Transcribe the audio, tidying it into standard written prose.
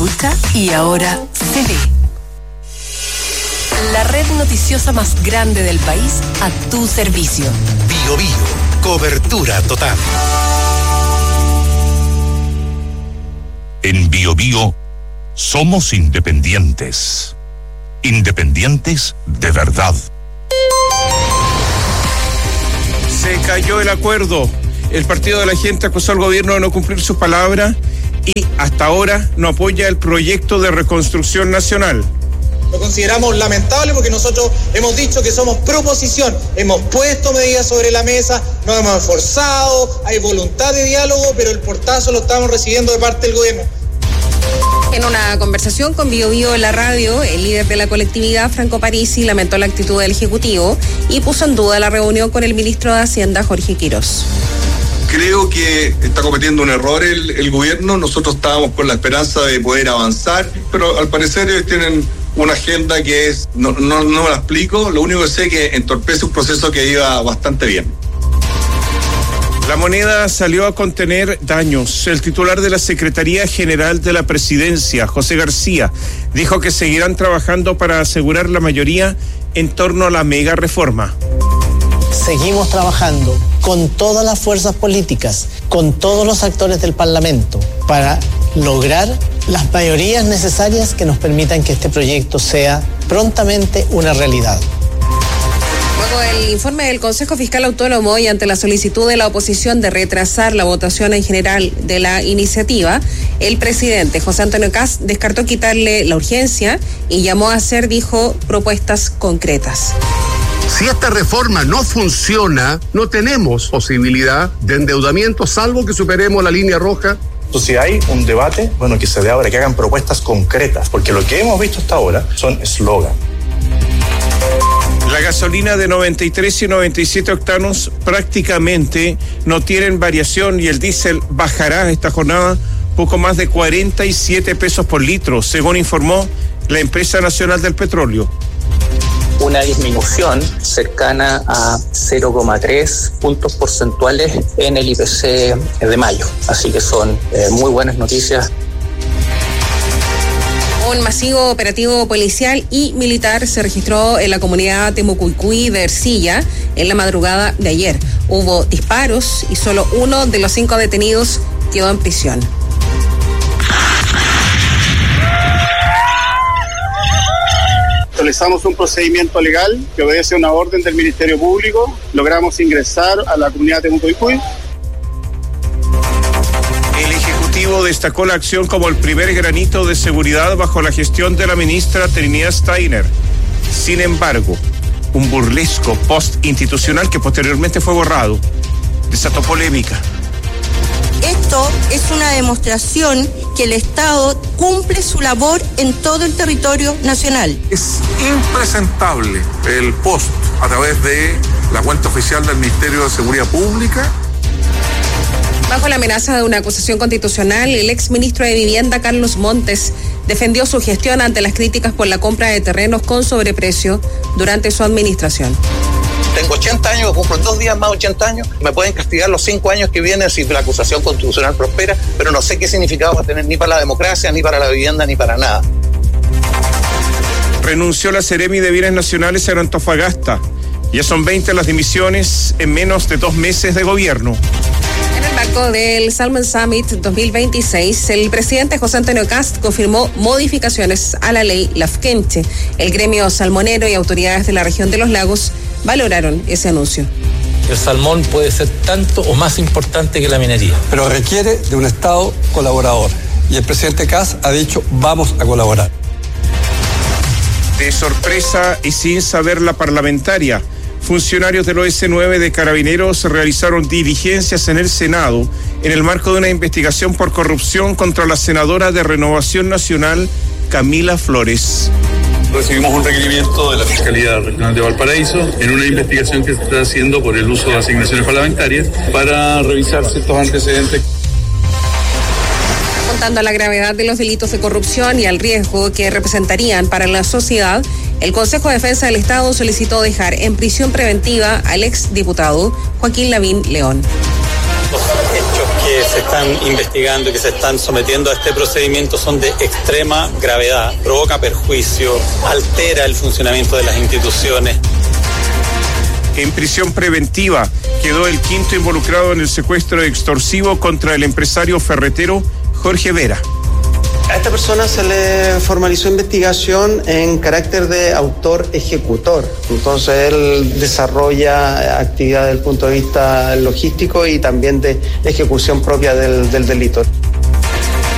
escucha y ahora se ve. La red noticiosa más grande del país a tu servicio. Bio Bio, cobertura total. En Bio Bio somos independientes. Independientes de verdad. Se cayó el acuerdo. El Partido de la Gente acusó al gobierno de no cumplir su palabra y hasta ahora no apoya el proyecto de reconstrucción nacional. Lo consideramos lamentable porque nosotros hemos dicho que somos proposición, hemos puesto medidas sobre la mesa, nos hemos esforzado, hay voluntad de diálogo, pero el portazo lo estamos recibiendo de parte del gobierno. En una conversación con Bio Bio en la radio, el líder de la colectividad, Franco Parisi, lamentó la actitud del Ejecutivo y puso en duda la reunión con el ministro de Hacienda, Jorge Quirós. Creo que está cometiendo un error el gobierno. Nosotros estábamos con la esperanza de poder avanzar, pero al parecer ellos tienen una agenda que es, no me la explico, lo único que sé es que entorpece un proceso que iba bastante bien. La moneda salió a contener daños. El titular de la Secretaría General de la Presidencia, José García, dijo que seguirán trabajando para asegurar la mayoría en torno a la mega reforma. Seguimos trabajando con todas las fuerzas políticas, con todos los actores del Parlamento, para lograr las mayorías necesarias que nos permitan que este proyecto sea prontamente una realidad. Luego del informe del Consejo Fiscal Autónomo y ante la solicitud de la oposición de retrasar la votación en general de la iniciativa, el presidente José Antonio Kast descartó quitarle la urgencia y llamó a hacer, dijo, propuestas concretas. Si esta reforma no funciona, no tenemos posibilidad de endeudamiento, salvo que superemos la línea roja. Entonces, si hay un debate, bueno, que se dé ahora, que hagan propuestas concretas, porque lo que hemos visto hasta ahora son eslogan. La gasolina de 93 y 97 octanos prácticamente no tienen variación y el diésel bajará esta jornada poco más de 47 pesos por litro, según informó la Empresa Nacional del Petróleo. Una disminución cercana a 0,3 puntos porcentuales en el IPC de mayo. Así que son muy buenas noticias. Un masivo operativo policial y militar se registró en la comunidad de Mucuicui de Ercilla en la madrugada de ayer. Hubo disparos y solo uno de los 5 detenidos quedó en prisión. Realizamos un procedimiento legal que obedece a una orden del Ministerio Público. Logramos ingresar a la comunidad de Mucuicui. El Ejecutivo destacó la acción como el primer granito de seguridad bajo la gestión de la ministra Trinidad Steiner. Sin embargo, un burlesco post institucional que posteriormente fue borrado desató polémica. Esto es una demostración que el Estado cumple su labor en todo el territorio nacional. Es impresentable el post a través de la cuenta oficial del Ministerio de Seguridad Pública. Bajo la amenaza de una acusación constitucional, el exministro de Vivienda, Carlos Montes, defendió su gestión ante las críticas por la compra de terrenos con sobreprecio durante su administración. Tengo 80 años, cumplo en 2 días más 80 años, me pueden castigar los 5 años que vienen si la acusación constitucional prospera, pero no sé qué significado va a tener ni para la democracia, ni para la vivienda, ni para nada. Renunció la Seremi de Bienes Nacionales en Antofagasta. Ya son 20 las dimisiones en menos de 2 meses de gobierno. En el marco del Salmon Summit 2026, el presidente José Antonio Kast confirmó modificaciones a la ley Lafkenche. El gremio salmonero y autoridades de la región de los lagos valoraron ese anuncio. El salmón puede ser tanto o más importante que la minería. Pero requiere de un Estado colaborador. Y el presidente Kast ha dicho, vamos a colaborar. De sorpresa y sin saber la parlamentaria, funcionarios del OS9 de Carabineros realizaron diligencias en el Senado en el marco de una investigación por corrupción contra la senadora de Renovación Nacional, Camila Flores. Recibimos un requerimiento de la Fiscalía Regional de Valparaíso en una investigación que se está haciendo por el uso de asignaciones parlamentarias para revisar ciertos antecedentes. Contando la gravedad de los delitos de corrupción y al riesgo que representarían para la sociedad, el Consejo de Defensa del Estado solicitó dejar en prisión preventiva al exdiputado Joaquín Lavín León. Los hechos que se están investigando y que se están sometiendo a este procedimiento son de extrema gravedad, provoca perjuicio, altera el funcionamiento de las instituciones. En prisión preventiva quedó el quinto involucrado en el secuestro extorsivo contra el empresario ferretero Jorge Vera. A esta persona se le formalizó investigación en carácter de autor ejecutor. Entonces él desarrolla actividad desde el punto de vista logístico y también de ejecución propia del delito.